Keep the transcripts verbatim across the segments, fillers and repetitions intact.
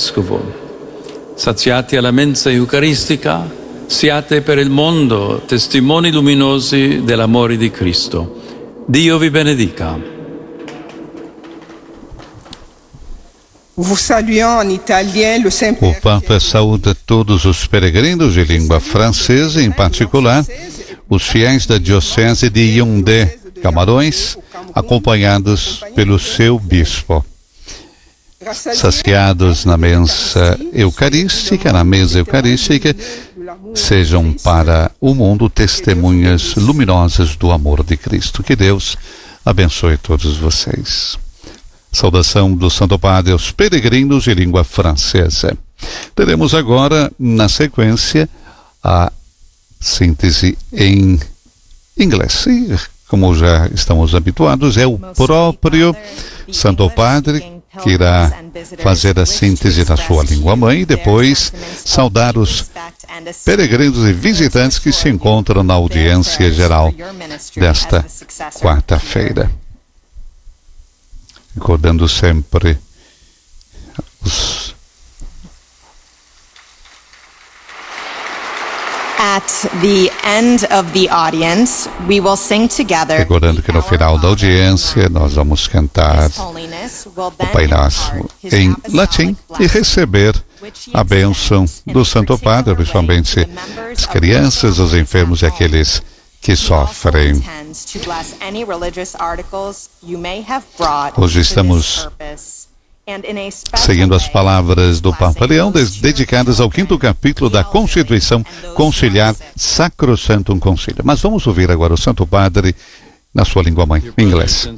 Vescovo. Saziati alla mensa eucaristica, siate per il mondo testimoni luminosi dell'amore di Cristo. Dio vi benedica. O Papa saúda todos os peregrinos de língua francesa, em particular os fiéis da Diocese de Yaoundé, Camarões, acompanhados pelo seu bispo. Saciados na mesa eucarística, na mesa eucarística, sejam para o mundo testemunhas luminosas do amor de Cristo. Que Deus abençoe todos vocês. Saudação do Santo Padre aos peregrinos de língua francesa. Teremos agora, na sequência, a síntese em inglês. E, como já estamos habituados, é o próprio Santo Padre que irá fazer a síntese da sua língua-mãe e depois saudar os peregrinos e visitantes que se encontram na audiência geral desta quarta-feira. Recordando sempre os... At the end of the audience, we will sing together. Recordando que no final da audiência nós vamos cantar o Pai Nosso em latim e receber a bênção do Santo Padre, principalmente as crianças, os enfermos e aqueles que sofrem. Hoje estamos seguindo as palavras do Papa Leão, dedicadas ao quinto capítulo da Constituição Conciliar Sacrosanctum Concilium. Mas vamos ouvir agora o Santo Padre na sua língua-mãe, em inglês.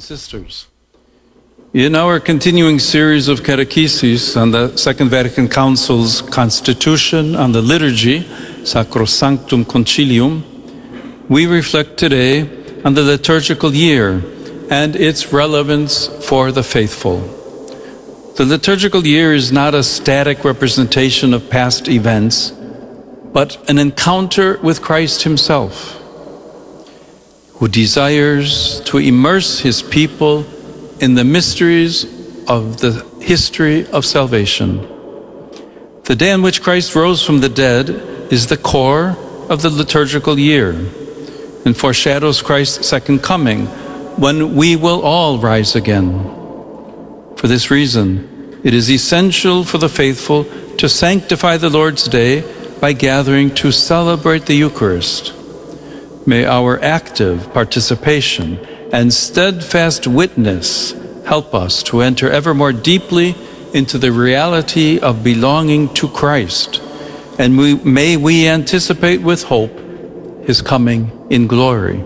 In our continuing series of catecheses on the Second Vatican Council's Constitution on the Liturgy, Sacrosanctum Concilium, we reflect today on the liturgical year and its relevance for the faithful. The liturgical year is not a static representation of past events, but an encounter with Christ himself, who desires to immerse his people in the mysteries of the history of salvation. The day on which Christ rose from the dead is the core of the liturgical year and foreshadows Christ's second coming, when we will all rise again. For this reason, it is essential for the faithful to sanctify the Lord's Day by gathering to celebrate the Eucharist. May our active participation and steadfast witness help us to enter ever more deeply into the reality of belonging to Christ, and we, may we anticipate with hope his coming in glory.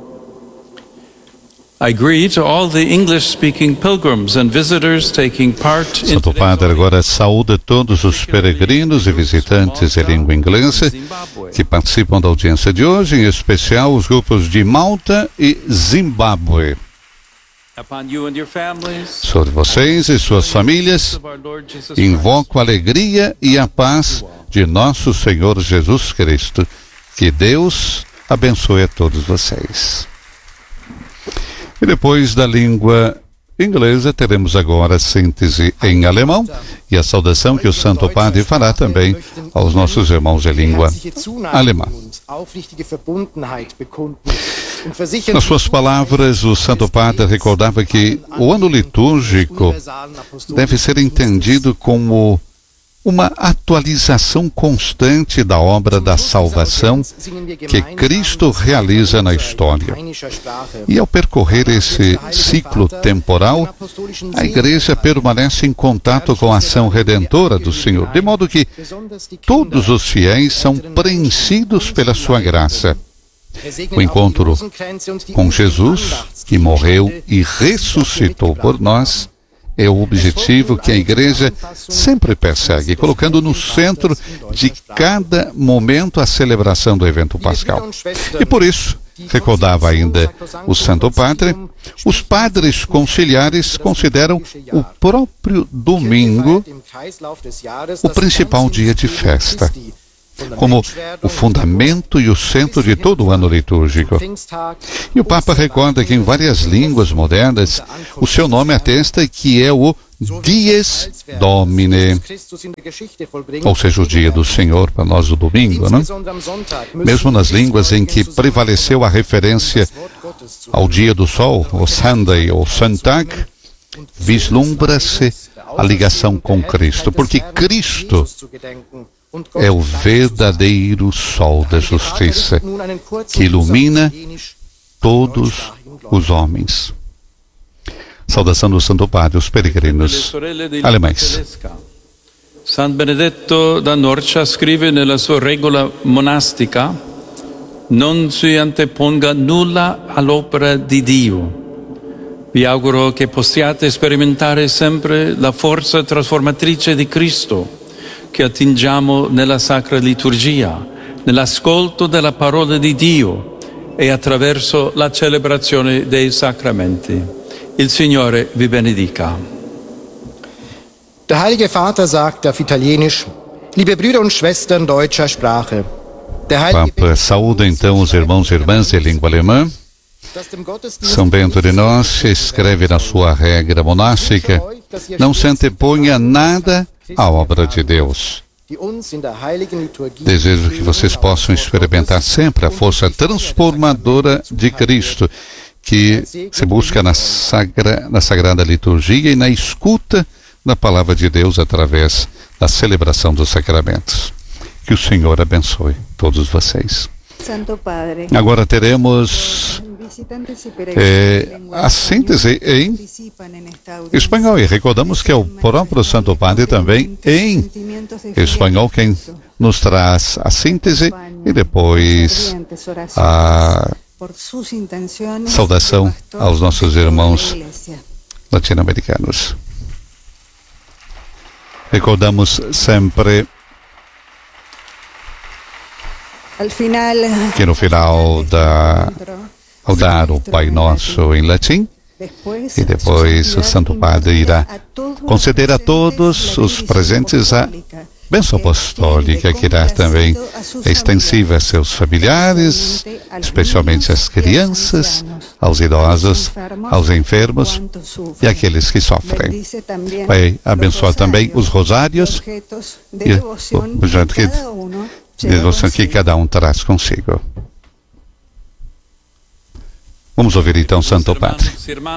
I agree to all the English-speaking pilgrims and visitors taking part in Santo Padre agora saúda todos os peregrinos e visitantes de língua inglesa que participam da audiência de hoje, em especial os grupos de Malta e Zimbábue. Sobre vocês e suas famílias, invoco a alegria e a paz de nosso Senhor Jesus Cristo. Que Deus abençoe a todos vocês. E depois da língua inglesa, teremos agora a síntese em alemão e a saudação que o Santo Padre fará também aos nossos irmãos de língua alemã. Nas suas palavras, o Santo Padre recordava que o ano litúrgico deve ser entendido como uma atualização constante da obra da salvação que Cristo realiza na história. E ao percorrer esse ciclo temporal, a Igreja permanece em contato com a ação redentora do Senhor, de modo que todos os fiéis são preenchidos pela sua graça. O encontro com Jesus, que morreu e ressuscitou por nós, é o objetivo que a Igreja sempre persegue, colocando no centro de cada momento a celebração do evento pascal. E por isso, recordava ainda o Santo Padre, os padres conciliares consideram o próprio domingo o principal dia de festa, como o fundamento e o centro de todo o ano litúrgico. E o Papa recorda que em várias línguas modernas o seu nome atesta que é o Dies Domine, ou seja, o dia do Senhor, para nós o domingo, né? Mesmo nas línguas em que prevaleceu a referência ao dia do sol, o Sunday ou Sonntag, vislumbra-se a ligação com Cristo, porque Cristo é o verdadeiro sol da justiça, que ilumina todos os homens. Saudação do Santo Padre, os peregrinos alemães. San Benedetto da Norcia scrive nella sua regola monastica: non si anteponga nulla all'opera di Dio. Vi auguro che possiate sperimentare sempre la forza trasformatrice di Cristo, che attingiamo nella Sacra Liturgia, nell'ascolto della parola di Dio e attraverso la celebrazione dei sacramenti. Il Signore vi benedica. Der Heilige Vater sagt auf Italienisch: Liebe Brüder und Schwestern deutscher Sprache. Der Heilige Papa saúda então os irmãos e irmãs de língua alemã. São Bento de Norcia escreve na sua regra monástica: não se anteponha nada à obra de Deus. Desejo que vocês possam experimentar sempre a força transformadora de Cristo, que se busca na, sagra, na Sagrada Liturgia e na escuta da Palavra de Deus através da celebração dos sacramentos. Que o Senhor abençoe todos vocês. Santo Padre. Agora teremos é, a síntese em espanhol, e recordamos que é o próprio Santo Padre também em espanhol quem nos traz a síntese e depois a saudação aos nossos irmãos latino-americanos. Recordamos sempre que no final da, ao dar o Pai Nosso em latim, e depois o Santo Padre irá conceder a todos os presentes a bênção apostólica, que irá também extensiva a seus familiares, especialmente às crianças, aos idosos, aos enfermos e àqueles que sofrem. Vai abençoar também os rosários e o objeto de devoção que cada um traz consigo. Vamos ouvir então Santo Padre.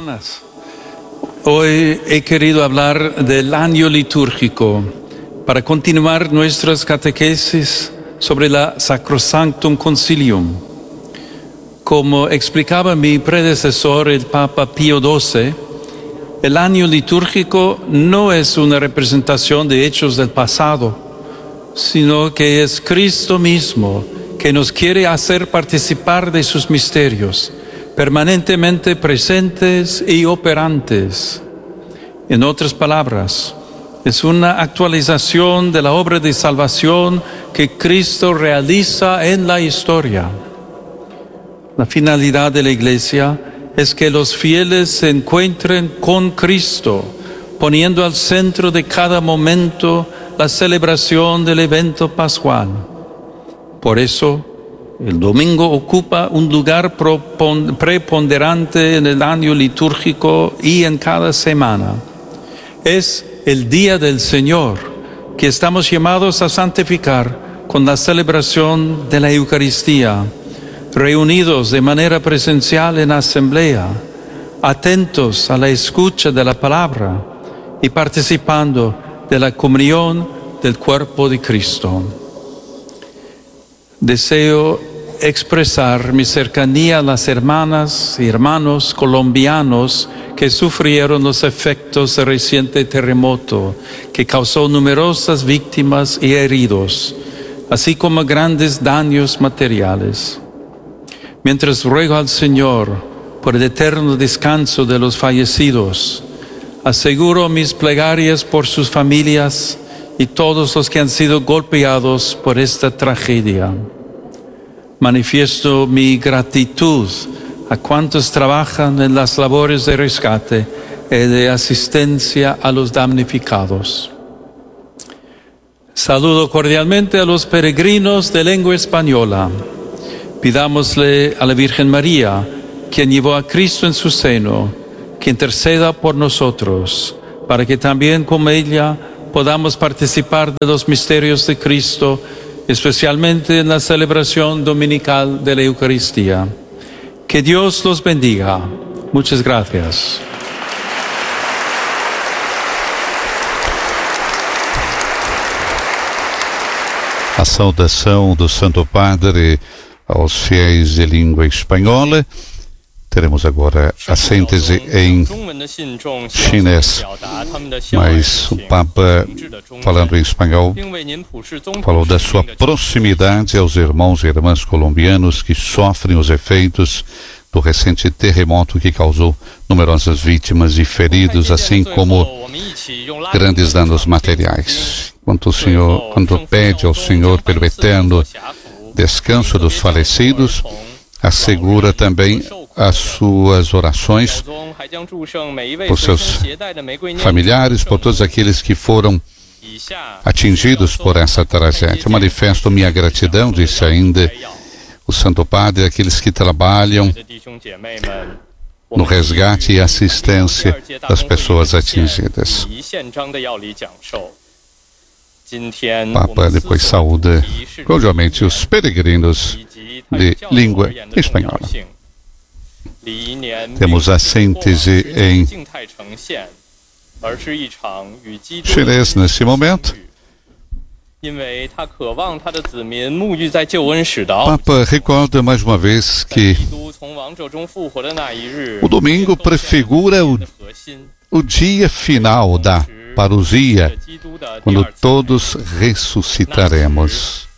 Hoy he querido hablar del año litúrgico para continuar nuestras catequesis sobre la Sacrosanctum Concilium. Como explicaba mi predecesor, el Papa Pío doce, el año litúrgico no es una representación de hechos del pasado, sino que es Cristo mismo que nos quiere hacer participar de sus misterios, permanentemente presentes y operantes. En otras palabras, es una actualización de la obra de salvación que Cristo realiza en la historia. La finalidad de la Iglesia es que los fieles se encuentren con Cristo, poniendo al centro de cada momento la celebración del evento pascual. Por eso, el domingo ocupa un lugar preponderante en el año litúrgico y en cada semana. Es el día del Señor, que estamos llamados a santificar con la celebración de la Eucaristía, reunidos de manera presencial en asamblea, atentos a la escucha de la palabra y participando de la comunión del cuerpo de Cristo. Deseo expresar mi cercanía a las hermanas y hermanos colombianos que sufrieron los efectos del reciente terremoto que causó numerosas víctimas y heridos, así como grandes daños materiales. Mientras ruego al Señor por el eterno descanso de los fallecidos, aseguro mis plegarias por sus familias y todos los que han sido golpeados por esta tragedia. Manifiesto mi gratitud a cuantos trabajan en las labores de rescate y de asistencia a los damnificados. Saludo cordialmente a los peregrinos de lengua española. Pidámosle a la Virgen María, quien llevó a Cristo en su seno, que interceda por nosotros, para que también como ella podamos participar de los misterios de Cristo, especialmente en la celebración dominical de la Eucaristía. Que Dios los bendiga. Muchas gracias. A saudação do Santo Padre aos fiéis de língua espanhola. Teremos agora a síntese em chinês, mas o Papa, falando em espanhol, falou da sua proximidade aos irmãos e irmãs colombianos que sofrem os efeitos do recente terremoto que causou numerosas vítimas e feridos, assim como grandes danos materiais. Quanto o Senhor, quando pede ao Senhor pelo eterno descanso dos falecidos, assegura também as suas orações por seus familiares, por todos aqueles que foram atingidos por essa tragédia. Manifesto minha gratidão, disse ainda o Santo Padre, àqueles que trabalham no resgate e assistência das pessoas atingidas. O Papa depois saúda cordialmente os peregrinos de língua espanhola. Temos a síntese em chinês nesse momento. O Papa recorda mais uma vez que o domingo prefigura o, o dia final da parousia, quando todos ressuscitaremos.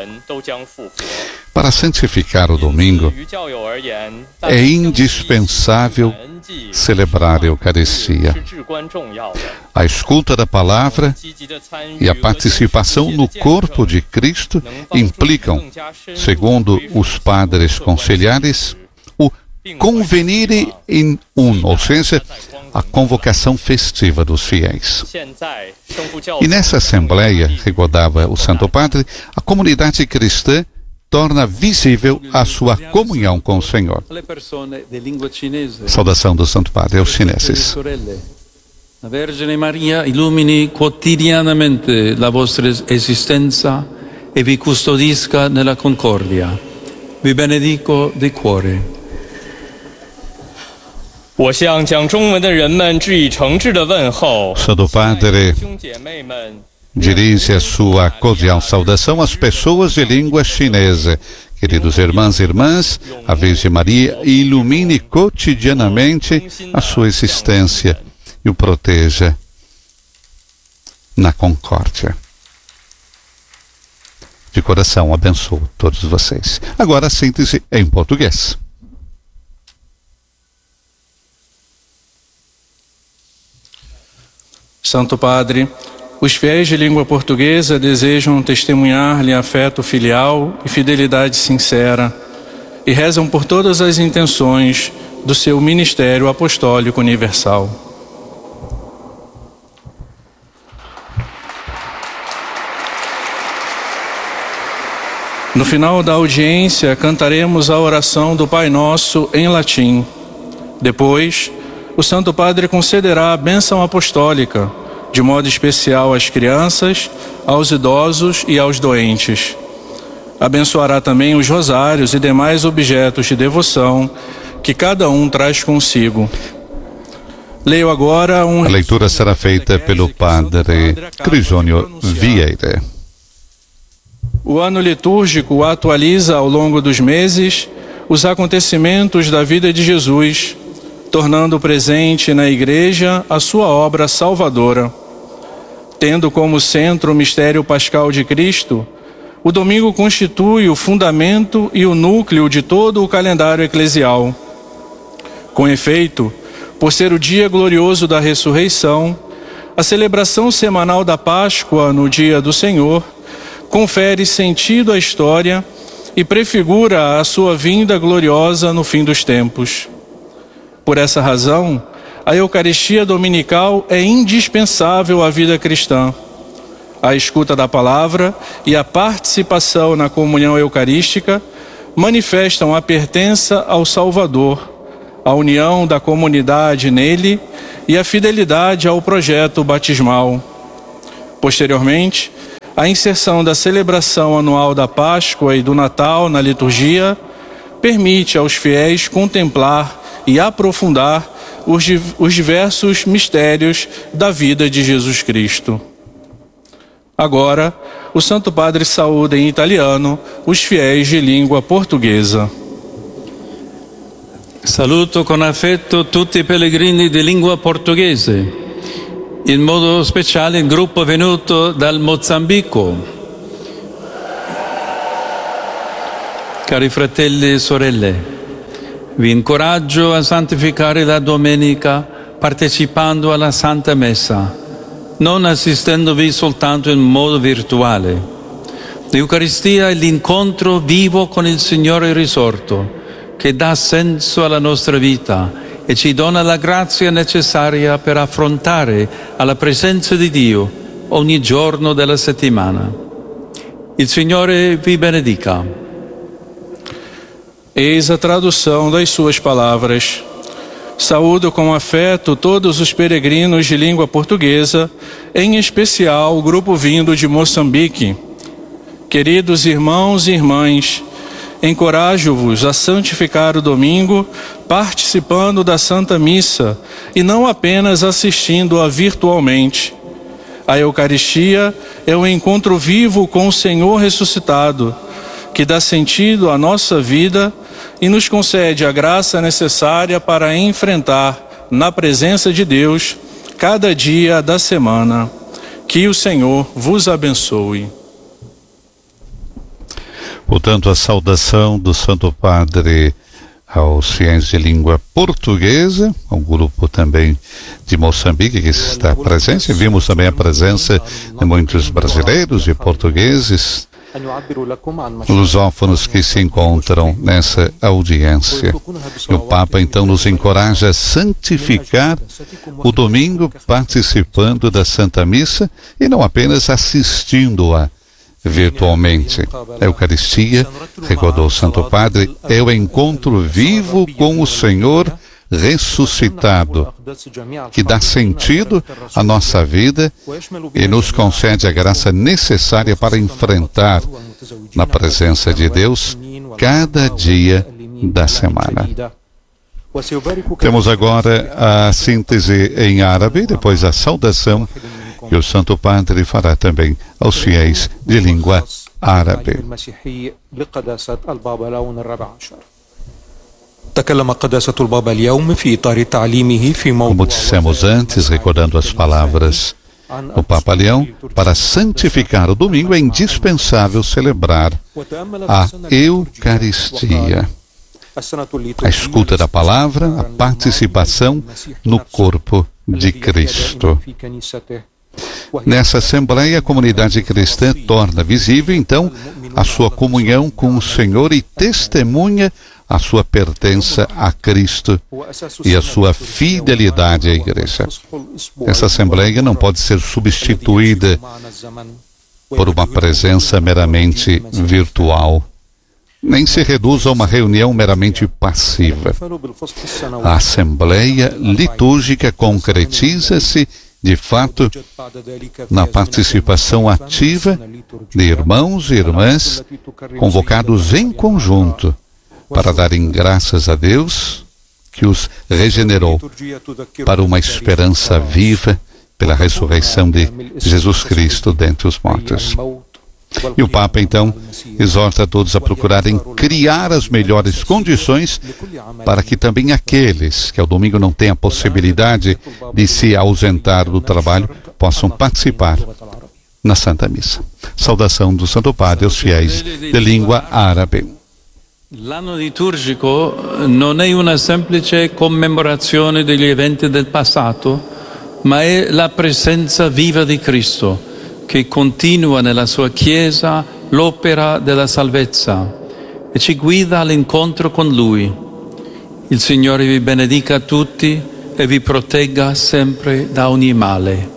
Para santificar o domingo, é indispensável celebrar a Eucaristia. A escuta da palavra e a participação no corpo de Cristo implicam, segundo os padres conciliares, o convenire in un, ou seja, a convocação festiva dos fiéis. E nessa assembleia, recordava o Santo Padre, a comunidade cristã torna visível a sua comunhão com o Senhor. Saudação do Santo Padre aos chineses. A Vergine Maria illumini quotidianamente la vostra esistenza e vi custodisca nella concordia. Vi benedico di cuore. 我向讲中文的人们致以诚挚的问候。 Santo Padre dirige a sua cordial saudação às pessoas de língua chinesa. Queridos irmãos e irmãs, a Virgem Maria ilumine cotidianamente a sua existência e o proteja na concórdia. De coração, abençoo todos vocês. Agora a síntese em português. Santo Padre, os fiéis de língua portuguesa desejam testemunhar-lhe afeto filial e fidelidade sincera e rezam por todas as intenções do seu ministério apostólico universal. No final da audiência, cantaremos a oração do Pai Nosso em latim. Depois, o Santo Padre concederá a bênção apostólica, de modo especial às crianças, aos idosos e aos doentes. Abençoará também os rosários e demais objetos de devoção que cada um traz consigo. Leio agora um... A leitura será feita pelo Padre Crisônio Vieira. O ano litúrgico atualiza ao longo dos meses os acontecimentos da vida de Jesus, tornando presente na Igreja a sua obra salvadora. Tendo como centro o mistério pascal de Cristo, o domingo constitui o fundamento e o núcleo de todo o calendário eclesial. Com efeito, por ser o dia glorioso da ressurreição, a celebração semanal da Páscoa no dia do Senhor confere sentido à história e prefigura a sua vinda gloriosa no fim dos tempos. Por essa razão, a Eucaristia dominical é indispensável à vida cristã. A escuta da palavra e a participação na comunhão eucarística manifestam a pertença ao Salvador, a união da comunidade nele e a fidelidade ao projeto batismal. Posteriormente, a inserção da celebração anual da Páscoa e do Natal na liturgia permite aos fiéis contemplar e aprofundar os, os diversos mistérios da vida de Jesus Cristo. Agora, o Santo Padre saúda em italiano os fiéis de língua portuguesa. Saluto con affetto tutti i pellegrini di lingua portoghese, in modo speciale il gruppo venuto dal Mozambico. Cari fratelli e sorelle, vi incoraggio a santificare la domenica partecipando alla Santa Messa, non assistendovi soltanto in modo virtuale. L'Eucaristia è l'incontro vivo con il Signore risorto, che dà senso alla nostra vita e ci dona la grazia necessaria per affrontare alla presenza di Dio ogni giorno della settimana. Il Signore vi benedica. Eis a tradução das suas palavras. Saúdo com afeto todos os peregrinos de língua portuguesa, em especial o grupo vindo de Moçambique. Queridos irmãos e irmãs, encorajo-vos a santificar o domingo participando da Santa Missa e não apenas assistindo-a virtualmente. A Eucaristia é um encontro vivo com o Senhor ressuscitado, que dá sentido à nossa vida e nos concede a graça necessária para enfrentar, na presença de Deus, cada dia da semana. Que o Senhor vos abençoe. Portanto, a saudação do Santo Padre aos fiéis de língua portuguesa, ao grupo também de Moçambique que está presente. Vimos também a presença de muitos brasileiros e portugueses, lusófonos que se encontram nessa audiência. E o Papa então nos encoraja a santificar o domingo participando da Santa Missa e não apenas assistindo-a virtualmente. A Eucaristia, recordou o Santo Padre, é o encontro vivo com o Senhor ressuscitado, que dá sentido à nossa vida e nos concede a graça necessária para enfrentar, na presença de Deus, cada dia da semana. Temos agora a síntese em árabe, depois a saudação, e o Santo Padre fará também aos fiéis de língua árabe. Como dissemos antes, recordando as palavras do Papa Leão, para santificar o domingo é indispensável celebrar a Eucaristia, a escuta da palavra, a participação no corpo de Cristo. Nessa Assembleia, a comunidade cristã torna visível, então, a sua comunhão com o Senhor e testemunha a sua pertença a Cristo e a sua fidelidade à Igreja. Essa Assembleia não pode ser substituída por uma presença meramente virtual, nem se reduz a uma reunião meramente passiva. A Assembleia litúrgica concretiza-se, de fato, na participação ativa de irmãos e irmãs convocados em conjunto para darem graças a Deus que os regenerou para uma esperança viva pela ressurreição de Jesus Cristo dentre os mortos. E o Papa, então, exorta a todos a procurarem criar as melhores condições para que também aqueles que ao domingo não têm a possibilidade de se ausentar do trabalho possam participar na Santa Missa. Saudação do Santo Padre aos fiéis de língua árabe. L'anno liturgico non è una semplice commemorazione degli eventi del passato, ma è la presenza viva di Cristo, che continua nella sua Chiesa l'opera della salvezza e ci guida all'incontro con Lui. Il Signore vi benedica tutti e vi protegga sempre da ogni male.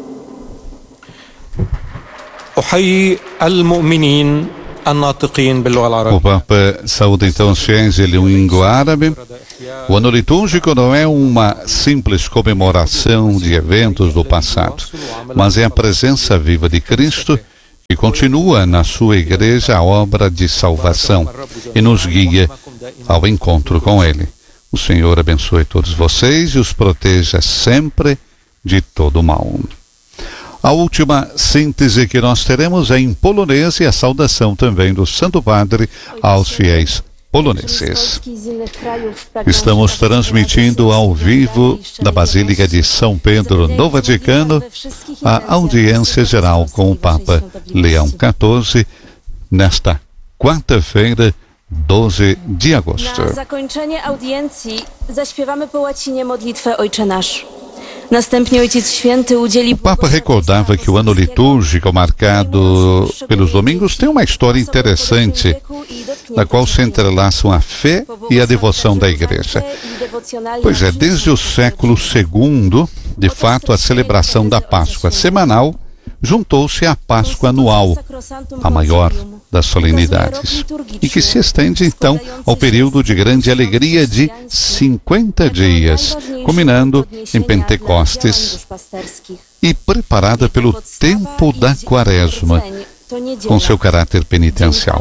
أحيي المؤمنين الناطقين باللغة O العربية. Papa saúda então os fiéis de língua árabe O ano litúrgico não é uma simples comemoração de eventos do passado, mas é a presença viva de Cristo que continua na sua igreja a obra de salvação e nos guia ao encontro com Ele. O Senhor abençoe todos vocês e os proteja sempre de todo mal. A última síntese que nós teremos é em polonês e a saudação também do Santo Padre aos fiéis poloneses. Estamos transmitindo ao vivo da Basílica de São Pedro, no Vaticano, a audiência geral com o Papa Leão quatorze, nesta quarta-feira, doze de agosto. Na zakończenie audiencji zaśpiewamy po łacinie modlitwę Ojcze Nasz. Następnie Ojciec Święty udzieli... O Papa recordava que o ano litúrgico marcado pelos domingos tem uma história interessante, na qual se entrelaçam a fé e a devoção da Igreja. Pois é, desde o século segundo, de fato, a celebração da Páscoa semanal juntou-se à Páscoa anual, a maior das solenidades, e que se estende então ao período de grande alegria de cinquenta dias, culminando em Pentecostes e preparada pelo tempo da Quaresma, com seu caráter penitencial.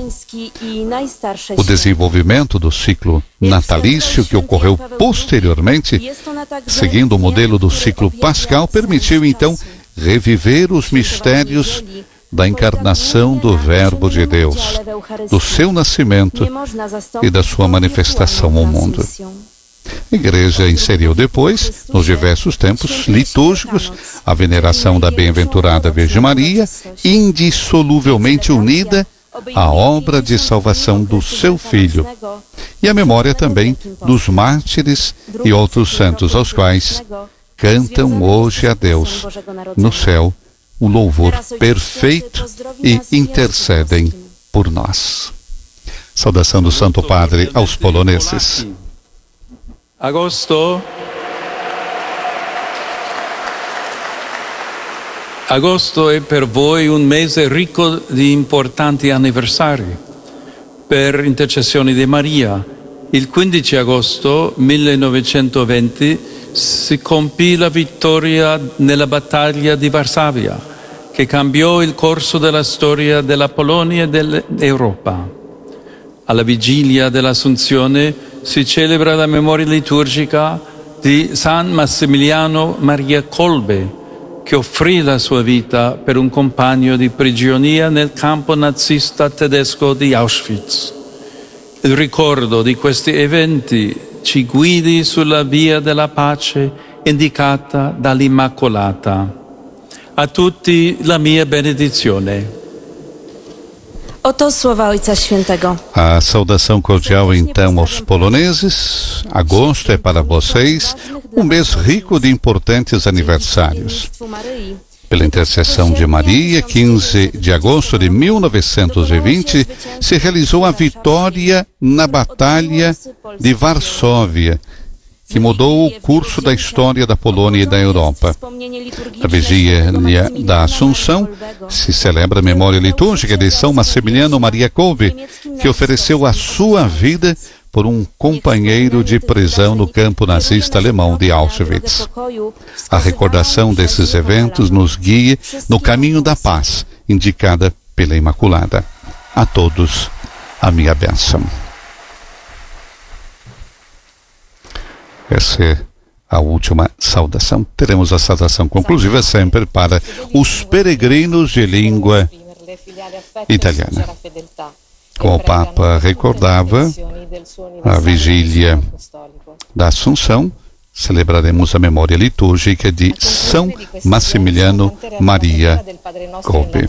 O desenvolvimento do ciclo natalício, que ocorreu posteriormente, seguindo o modelo do ciclo pascal, permitiu então reviver os mistérios da encarnação do Verbo de Deus, do seu nascimento e da sua manifestação ao mundo. A Igreja inseriu depois, nos diversos tempos litúrgicos, a veneração da bem-aventurada Virgem Maria, indissoluvelmente unida à obra de salvação do seu Filho, e a memória também dos mártires e outros santos aos quais cantam hoje a Deus no céu o louvor perfeito e intercedem por nós. Saudação do Santo Padre aos poloneses. Agosto Agosto è per voi un mese ricco di importanti anniversari. Per intercessione di Maria, il quindici agosto millenovecentoventi si compì la vittoria nella battaglia di Varsavia, che cambiò il corso della storia della Polonia e dell'Europa. Alla vigilia dell'Assunzione si celebra la memoria liturgica di San Massimiliano Maria Kolbe, che offrì la sua vita per un compagno di prigionia nel campo nazista tedesco di Auschwitz. Il ricordo di questi eventi ci guidi sulla via della pace indicata dall'Immacolata. A tutti la mia benedizione. Oto słowa Ojca Świętego. A saudação cordial então aos poloneses. Agosto é para vocês um mês rico de importantes aniversários. Pela intercessão de Maria, quinze de agosto de mil novecentos e vinte, se realizou a vitória na Batalha de Varsóvia, que mudou o curso da história da Polônia e da Europa. Na vigília da Assunção se celebra a memória litúrgica de São Massimiliano Maria Kolbe, que ofereceu a sua vida por um companheiro de prisão no campo nazista alemão de Auschwitz. A recordação desses eventos nos guia no caminho da paz, indicada pela Imaculada. A todos, a minha bênção. Essa é a última saudação. Teremos a saudação conclusiva sempre para os peregrinos de língua italiana. Como o Papa recordava, a vigília da Assunção, celebraremos a memória litúrgica de São Massimiliano Maria Kolbe.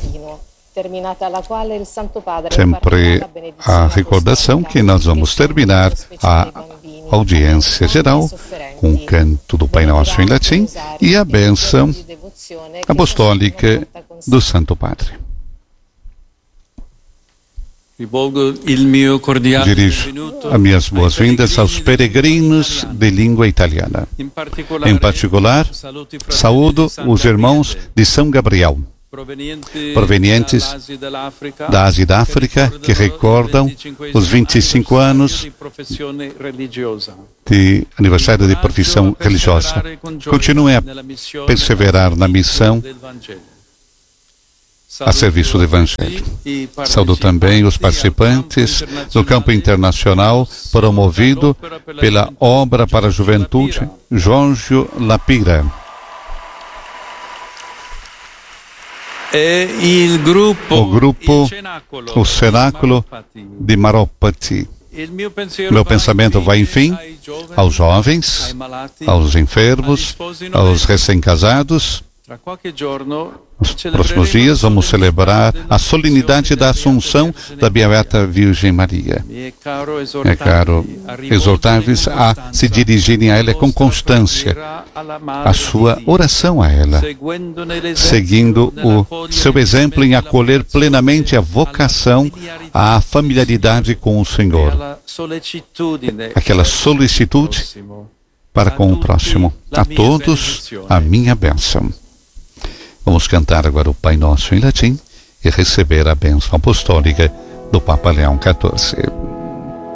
Sempre a recordação que nós vamos terminar a audiência geral com o canto do Pai Nosso em latim e a bênção apostólica do Santo Padre. Dirijo as minhas boas-vindas aos peregrinos de língua italiana. Em particular, saúdo os irmãos de São Gabriel, provenientes da Ásia e da África, que recordam os vinte e cinco anos de aniversário de profissão religiosa. Continuem a perseverar na missão a serviço do Evangelho. Saúdo também os participantes do campo internacional promovido pela Obra para a Juventude Giorgio Lapira. O grupo, o Cenáculo de Maropati. Meu pensamento vai, enfim, aos jovens, aos enfermos, aos recém-casados. Nos próximos dias vamos celebrar a solenidade da Assunção da Beata Virgem Maria. É caro exortar-vos a se dirigirem a ela com constância, a sua oração a ela, seguindo o seu exemplo em acolher plenamente a vocação à familiaridade com o Senhor, aquela solicitude para com o próximo. A todos, a minha bênção. Vamos cantar agora o Pai Nosso em latim e receber a bênção apostólica do Papa Leão quatorze.